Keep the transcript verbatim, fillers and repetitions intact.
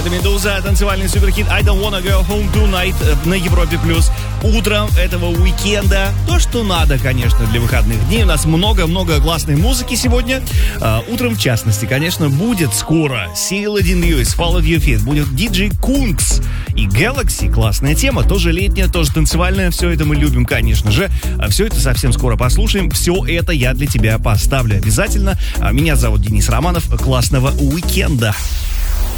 Это «Медуза», танцевальный суперхит «I don't wanna go home tonight» на Европе+. Утром этого уикенда то, что надо, конечно, для выходных дней. У нас много-много классной музыки сегодня. А, утром, в частности, конечно, будет скоро Seal один Lewis, Follow Your Feet. Будет диджей Kungs и Galaxy. Классная тема, тоже летняя, тоже танцевальная. Все это мы любим, конечно же. А все это совсем скоро послушаем. Все это я для тебя поставлю обязательно. А, меня зовут Денис Романов. Классного уикенда.